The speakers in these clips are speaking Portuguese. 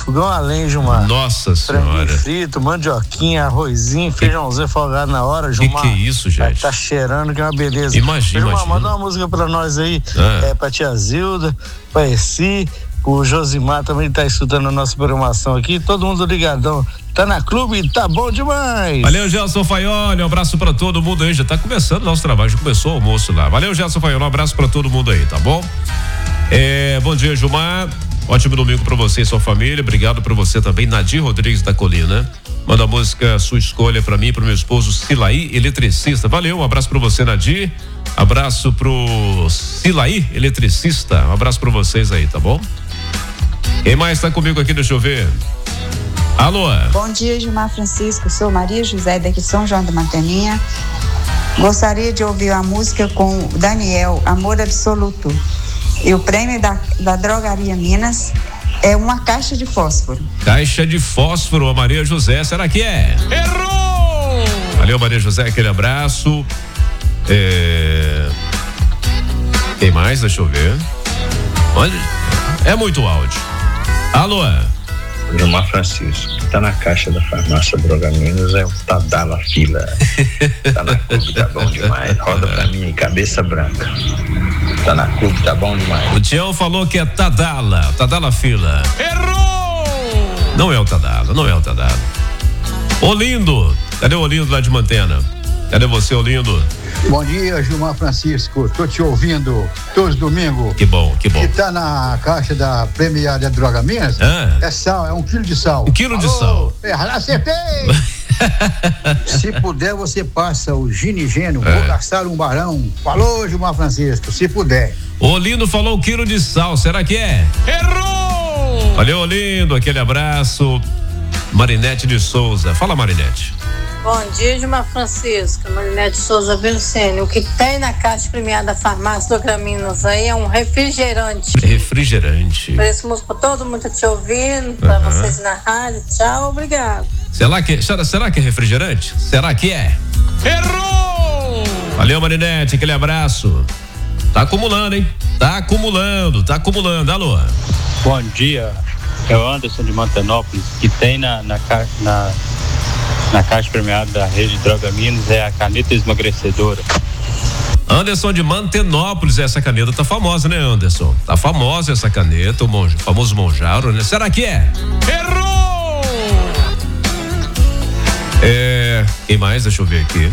fogão a lenha, Gilmar. Nossa senhora. Franguinho frito, mandioquinha, arrozinho, feijãozinho folgado na hora, Gilmar. Que é isso, gente? Tá cheirando, que é uma beleza. Imagina. Gilmar, manda uma música pra nós aí, pra tia Zilda, pra Essi, o Josimar também tá escutando a nossa programação aqui, todo mundo ligadão. Tá na clube, tá bom demais. Valeu, Gelson Faioli, um abraço pra todo mundo aí, já tá começando o nosso trabalho, já começou o almoço lá. Valeu, Gelson Faioli, um abraço pra todo mundo aí, tá bom? Bom dia, Gilmar, ótimo domingo pra você e sua família, obrigado pra você também, Nadir Rodrigues da Colina. Manda a música Sua Escolha pra mim e pro meu esposo Silaí, eletricista. Valeu, um abraço pra você, Nadir, abraço pro Silaí, eletricista, um abraço pra vocês aí, tá bom? Quem mais tá comigo aqui, deixa eu ver. Alô? Bom dia, Gilmar Francisco. Sou Maria José daqui de São João da Manteninha. Gostaria de ouvir a música com o Daniel, Amor Absoluto. E o prêmio da Drogaria Minas é uma caixa de fósforo. Caixa de fósforo, a Maria José, será que é? Errou! Valeu, Maria José, aquele abraço. Quem mais? Deixa eu ver. Olha, é muito áudio. Alô? Gilmar Francisco, tá na caixa da farmácia Droga Minas, é o Tadala Fila. Tá na clube, tá bom demais. Roda pra mim aí, cabeça branca. Tá na clube, tá bom demais. O Tião falou que é Tadala Fila. Errou! Não é o Tadala. Olindo, cadê o Olindo lá de Mantena? Cadê você, Olindo? Bom dia, Gilmar Francisco, tô te ouvindo todos os domingos. Que bom. Que tá na caixa da premiada Droga Minas, é sal, é 1 quilo de sal. 1 quilo de sal. Acertei! Se puder, você passa o ginigênio, vou gastar um barão. Falou, Gilmar Francisco, se puder. O Olindo falou 1 quilo de sal, será que é? Errou! Valeu, Olindo, aquele abraço. Marinete de Souza, fala, Marinete. Bom dia, Gilmar Francisco, Marinete Souza Vilcene. O que tem na caixa premiada da farmácia do Graminos aí é um refrigerante. Preço música pra todo mundo te ouvindo, pra vocês na rádio. Tchau, obrigado. Será que é refrigerante? Será que é? Errou! Valeu, Marinete, aquele abraço. Tá acumulando, hein? Tá acumulando. Alô? Bom dia, é o Anderson de Mantenópolis, que tem na caixa premiada da rede Droga Minas é a caneta esmagrecedora. Anderson de Mantenópolis, essa caneta tá famosa, né, Anderson? Tá famosa essa caneta, o famoso Monjaro, né? Será que é? Errou! Quem mais? Deixa eu ver aqui.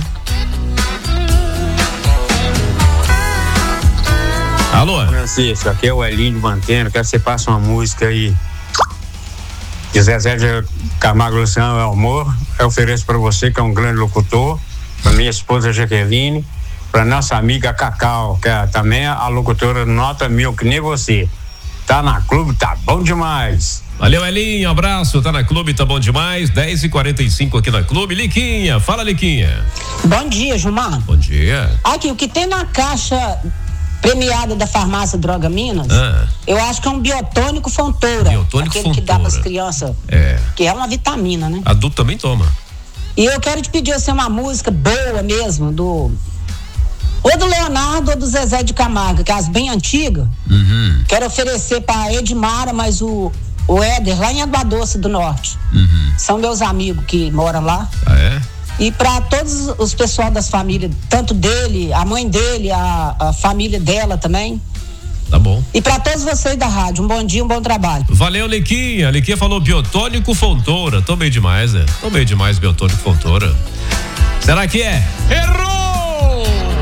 Alô? Francisco, aqui é o Elinho de Mantena, quero que você passe uma música aí. De Zezé de Camargo Luciano é amor, eu ofereço para você que é um grande locutor, para minha esposa Jaqueline, para nossa amiga Cacau, que é também a locutora nota 1000, que nem você. Tá na clube, tá bom demais. Valeu, Elinho, abraço, tá na clube, tá bom demais, 10h45 aqui na clube. Liquinha, fala, Liquinha. Bom dia, Gilmar. Bom dia. Aqui, o que tem na caixa premiada da farmácia Droga Minas, eu acho que é um biotônico Fontoura. Aquele que dá para as crianças, que é uma vitamina, né? Adulto também toma. E eu quero te pedir assim, uma música boa mesmo, ou do Leonardo ou do Zezé de Camargo, que é as bem antigas. Quero oferecer para Edmara, mas o Éder, lá em Água Doce do Norte. São meus amigos que moram lá. E para todos os pessoal das famílias, tanto dele, a mãe dele, a família dela também. Tá bom. E para todos vocês da rádio, um bom dia, um bom trabalho. Valeu, Liquinha. Liquinha falou biotônico Fontoura. Tomei demais, né? Tomei demais biotônico Fontoura. Será que é? Errou!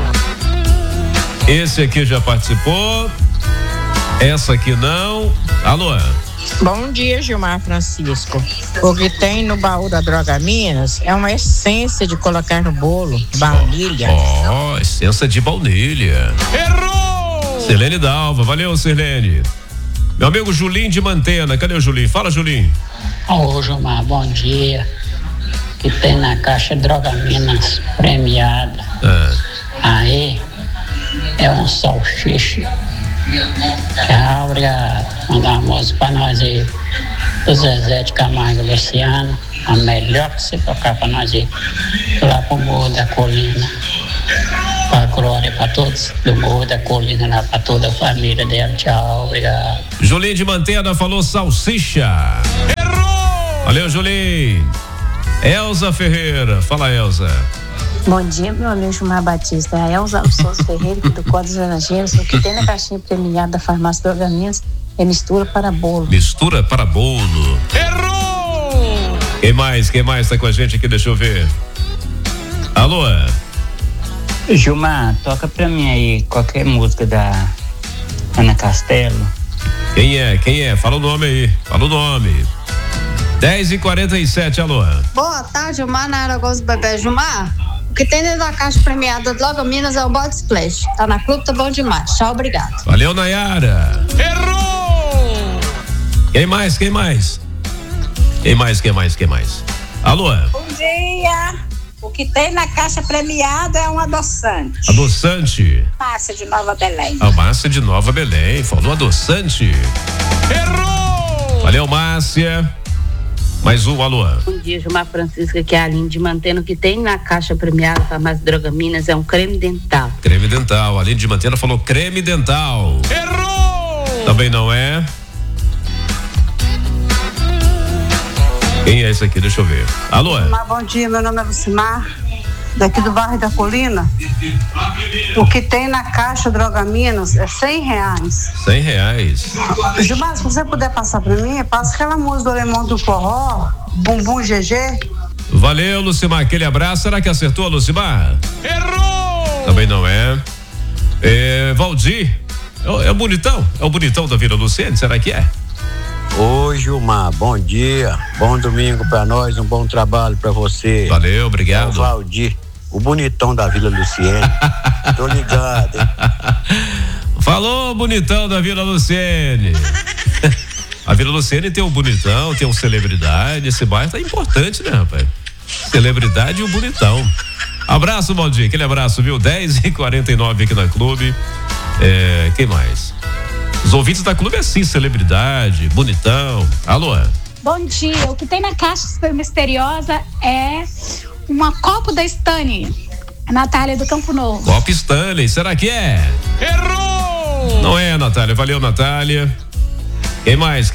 Esse aqui já participou. Essa aqui não. Alô? Bom dia, Gilmar Francisco. O que tem no baú da Droga Minas é uma essência de colocar no bolo, baunilha. Essência de baunilha. Errou! Sirlene Dalva, valeu, Sirlene. Meu amigo Julinho de Mantena, cadê o Julinho? Fala, Julinho. Ô, Gilmar, bom dia. Que tem na caixa Droga Minas premiada. Aí é um salsicha. Tchau, obrigado. Mandar uma música pra nós aí do Zezé de Camargo e Luciano. A melhor que você tocar pra nós aí lá pro Morro da Colina. Pra glória pra todos do Morro da Colina, lá pra toda a família dela. Tchau, obrigado. Julinho de Mantena falou salsicha. Valeu, Julinho. Elza Ferreira, fala, Elza. Bom dia, meu amigo Gilmar Batista. É a Elza Souza Ferreira, aqui do Código Laranjeiras. O que tem na caixinha premiada da farmácia Drogaminas é mistura para bolo. Mistura para bolo. Errou! Quem mais tá com a gente aqui? Deixa eu ver. Alô? Gilmar, toca pra mim aí qualquer música da Ana Castelo. Quem é? Fala o nome aí. 10h47, alô. Boa tarde, Gilmar, na área Gosto do Bebê. Gilmar, o que tem dentro da caixa premiada do Drogaminas é o Body Splash. Tá na clube, tá bom demais. Tchau, obrigado. Valeu, Nayara. Errou! Quem mais? Alô? Bom dia. O que tem na caixa premiada é um adoçante. Adoçante? Márcia de Nova Belém. A Márcia de Nova Belém. Falou adoçante. Errou! Valeu, Márcia. Mais um, alô. Bom dia, Gilmar Francisco, aqui é a Aline de Mantena. O que tem na caixa premiada da farmácia Drogaminas é um creme dental. Creme dental. A Aline de Mantena falou creme dental. Errou! Também não é. Quem é esse aqui? Deixa eu ver. Alô? Bom dia, meu nome é Lucimar, daqui do bairro da Colina. O que tem na caixa Drogaminas é R$100. R$100. Gilmar, se você puder passar pra mim, passa aquela música do Alemão do Forró, Bumbum GG. Valeu, Lucimar, aquele abraço. Será que acertou, Lucimar? Errou! Também não é. Valdir, é o bonitão? É o bonitão da Vila Luciene, será que é? Oi, Gilmar, bom dia, bom domingo pra nós, um bom trabalho pra você. Valeu, obrigado. É o Valdir, o bonitão da Vila Luciene. Tô ligado, hein? Falou, bonitão da Vila Luciene. A Vila Luciene tem o bonitão, tem o celebridade, esse bairro tá importante, né, rapaz? Celebridade e o bonitão. Abraço, Valdir, aquele abraço, viu? 10h49 aqui na Clube. Quem mais? Os ouvintes da Clube é assim, celebridade, bonitão. Alô? Bom dia, o que tem na caixa super misteriosa é uma copo da Stanley. A Natália do Campo Novo. Copo Stanley, será que é? Errou! Não é, Natália, valeu, Natália. Quem mais?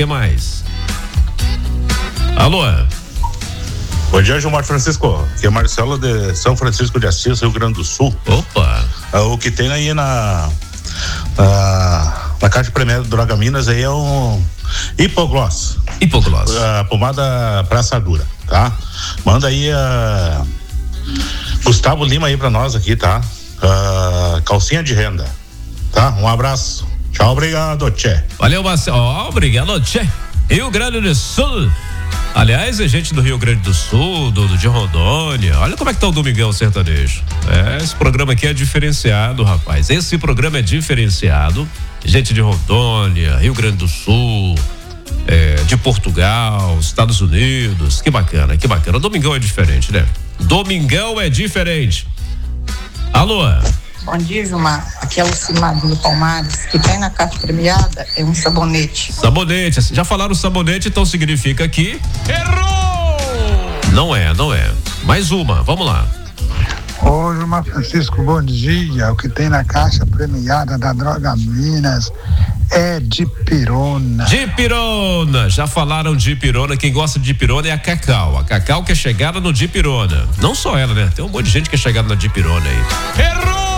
Alô? Bom dia, Gilmar Francisco, aqui é Marcelo de São Francisco de Assis, Rio Grande do Sul. Opa! O que tem aí na caixa premiada do Drogaminas aí é um Hipogloss. Pomada pra assadura, tá? Manda aí Gustavo Lima aí pra nós aqui, tá? Calcinha de renda, tá? Um abraço. Tchau, obrigado, tchê. Valeu, Marcelo. Obrigado, tchê. Rio Grande do Sul. Aliás, é gente do Rio Grande do Sul, de Rondônia. Olha como é que tá o Domingão Sertanejo. Esse programa aqui é diferenciado, rapaz. Esse programa é diferenciado. Gente de Rondônia, Rio Grande do Sul, de Portugal, Estados Unidos. Que bacana. O Domingão é diferente, né? Domingão é diferente. Alô? Bom dia, Gilmar. Aqui é o Lucimar do Palmares. O que tem na caixa premiada é um sabonete. Sabonete. Já falaram sabonete, então significa que... Errou! Não é. Mais uma, vamos lá. Ô, Gilmar Francisco, bom dia. O que tem na caixa premiada da Drogaminas é dipirona. Dipirona, já falaram de dipirona. Quem gosta de dipirona é a Cacau. A Cacau que é chegada no dipirona. Não só ela, né? Tem um monte de gente que é chegada na dipirona aí. Errou!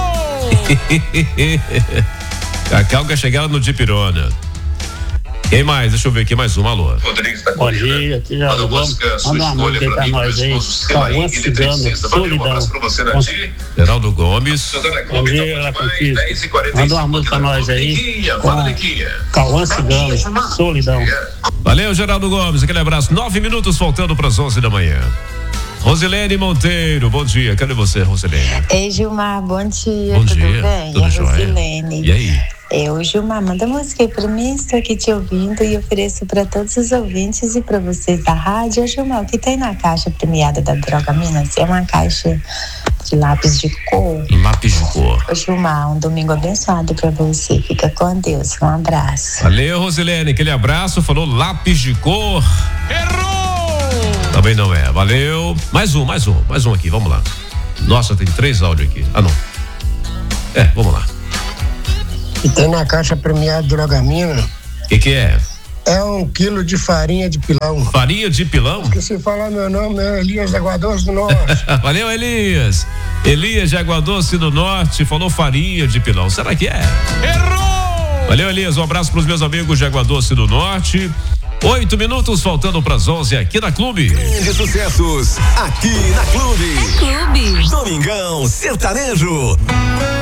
Cacau que é chegada no dipirona. Quem mais? Deixa eu ver aqui mais uma, alô. Bom dia, aqui já manda uma música aí pra nós aí. Cauã Cigano, Solidão. Geraldo Gomes. Bom dia, Francisco. Manda uma música pra nós aí. Cauã Cigano, Solidão. Valeu, Geraldo Gomes, aquele abraço. 9 minutos faltando para as 11 da manhã. Rosilene Monteiro, bom dia. Cadê você, Rosilene? Ei, Gilmar, bom dia. Bom tudo dia. bem? Tudo é jóia. Rosilene. E aí? Gilmar, manda música aí pra mim, estou aqui te ouvindo e ofereço para todos os ouvintes e para vocês da rádio. Gilmar, o que tem na caixa premiada da Drogaminas é uma caixa de lápis de cor. Lápis de cor. Gilmar, um domingo abençoado para você. Fica com Deus. Um abraço. Valeu, Rosilene, aquele abraço. Falou lápis de cor. Errou! Também não é. Valeu. Mais um aqui, vamos lá. Nossa, tem 3 áudios aqui. Ah, não. Vamos lá. E tem na caixa premiada Drogamina. Que é? É 1 quilo de farinha de pilão. Farinha de pilão? Esqueci de falar meu nome, é Elias de Água Doce do Norte. Valeu, Elias. Elias de Água Doce do Norte falou farinha de pilão. Será que é? Errou! Valeu, Elias. Um abraço pros meus amigos de Água Doce do Norte. 8 minutos faltando pras 11 aqui na Clube. Grandes sucessos aqui na Clube. É Clube. Domingão Sertanejo.